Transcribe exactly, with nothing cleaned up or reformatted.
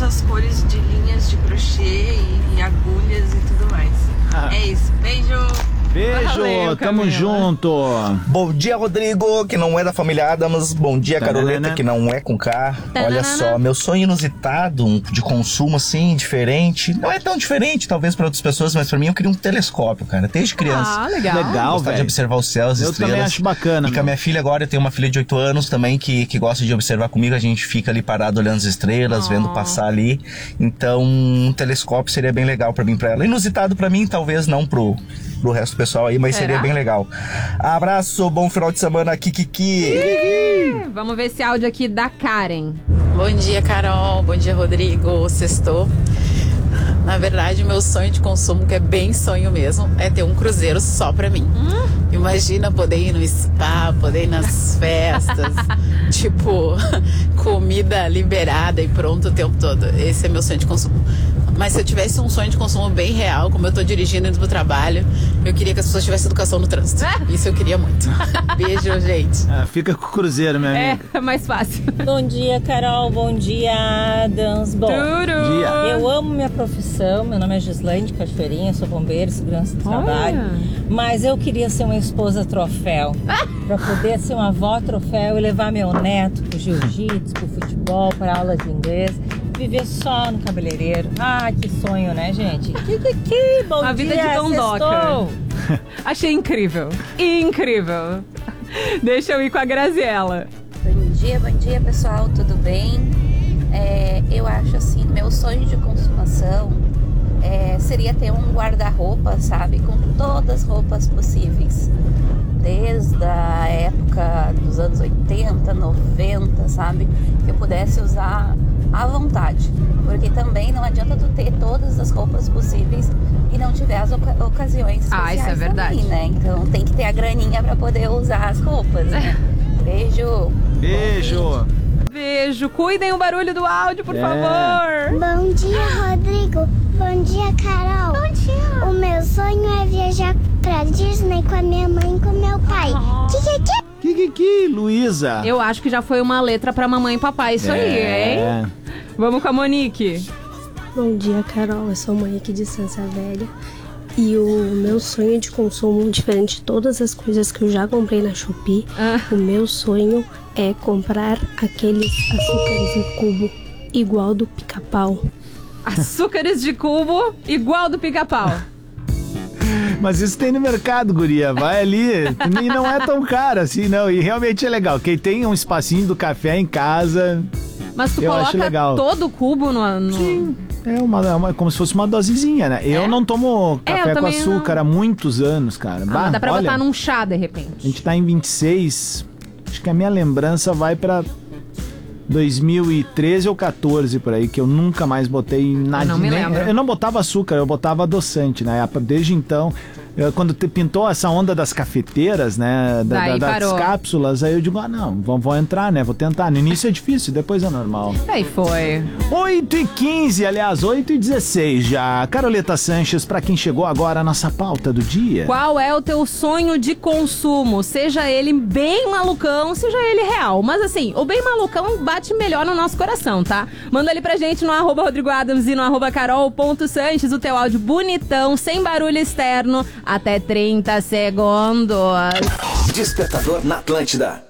as cores de linhas de crochê e agulhas e tudo mais. Ah. É isso. Beijo! Beijo, Valeu, tamo Camila. junto. Bom dia, Rodrigo, que não é da família Adams. Bom dia, Caroleta, que não é com K. Olha só, meu sonho inusitado de consumo, assim, diferente. Não é tão diferente, talvez, para outras pessoas, mas pra mim eu queria um telescópio, cara, desde criança. Ah, legal. Legal, Gostar de velho. observar os céus, as Eu estrelas. também acho bacana. E com a minha filha agora, eu tenho uma filha de oito anos também que, que gosta de observar comigo. A gente fica ali parado olhando as estrelas, Oh. vendo passar ali. Então, um telescópio seria bem legal pra mim, pra ela. Inusitado pra mim, talvez não pro, pro resto do pessoal aí, mas Será? seria bem legal. Abraço, bom final de semana, Kikiki. Vamos ver esse áudio aqui da Karen. Bom dia, Carol. Bom dia, Rodrigo. Sextou. Na verdade, o meu sonho de consumo, que é bem sonho mesmo, é ter um cruzeiro só pra mim. Hum? Imagina poder ir no spa, poder ir nas festas, tipo, comida liberada e pronto o tempo todo. Esse é meu sonho de consumo. Mas se eu tivesse um sonho de consumo bem real, como eu tô dirigindo indo pro trabalho, eu queria que as pessoas tivessem educação no trânsito. Isso eu queria muito. Beijo, gente. Ah, fica com o cruzeiro, minha amiga. É, mais fácil. Bom dia, Carol. Bom dia, Adams. Bom, Turu. Dia. eu amo minha profissão. Meu nome é Gislaine de Cachoeirinha, sou bombeiro, segurança do trabalho. Olha. Mas eu queria ser uma esposa troféu. Pra poder ser uma avó troféu e levar meu neto pro jiu-jitsu, pro futebol, pra aula de inglês. Viver só no cabeleireiro. Ah, que sonho, né, gente? Que, que, que bom A dia, vida de dondoca. sextou. Achei incrível. Incrível. Deixa eu ir com a Graziella. Bom dia, bom dia, pessoal, tudo bem? É, eu acho assim, meu sonho de consumação é, seria ter um guarda-roupa, sabe? Com todas as roupas possíveis. Desde a época dos anos oitenta, noventa, sabe? Que eu pudesse usar à vontade. Porque também não adianta tu ter todas as roupas possíveis e não tiver as oca- ocasiões especiais Ah, isso é verdade. também, né? Então tem que ter a graninha pra poder usar as roupas, né? Beijo! Beijo. Beijo. Cuidem o barulho do áudio, por É. favor. Bom dia, Rodrigo. Bom dia, Carol. Bom dia. O meu sonho é viajar pra Disney com a minha mãe e com meu pai. Kikiki. Kikiki, Luísa. Eu acho que já foi uma letra pra mamãe e papai isso aí, hein? É. Vamos com a Monique. Bom dia, Carol. Eu sou mãe aqui de Estância Velha. E o meu sonho de consumo, diferente de todas as coisas que eu já comprei na Shopee, Ah. o meu sonho é comprar aqueles açúcares em cubo igual do Pica-Pau. Açúcares de cubo igual do Pica-Pau. Mas isso tem no mercado, guria. Vai ali. E não é tão caro assim, não. E realmente é legal. Quem tem um espacinho do café em casa... Mas tu Eu acho coloca legal. todo o cubo no... no... Sim. É uma, é uma- como se fosse uma dosezinha, né? Eu É? não tomo É, eu café com também açúcar não. há muitos anos, cara. Ah, Bah, dá pra olha, botar num chá, de repente. A gente tá em vinte e seis. Acho que a minha lembrança vai pra dois mil e treze ou quatorze por aí, que eu nunca mais botei nada. não me nem- lembro. Eu não botava açúcar, eu botava adoçante, né? Desde então, eu- quando te pintou essa onda das cafeteiras, né? Da- Daí da- das parou. cápsulas, aí eu digo, ah, não, vou, vou entrar, né? Vou tentar. No início é difícil, depois é normal. Aí foi. oito e quinze, aliás, oito e dezesseis já. Caroleta Sanches, pra quem chegou agora, a nossa pauta do dia. Qual é o teu sonho de consumo? Seja ele bem malucão, seja ele real. Mas assim, o bem malucão bate melhor no nosso coração, tá? Manda ali pra gente no arroba Rodrigo Adams e no arroba carol.sanches o teu áudio bonitão, sem barulho externo, até trinta segundos. Despertador na Atlântida.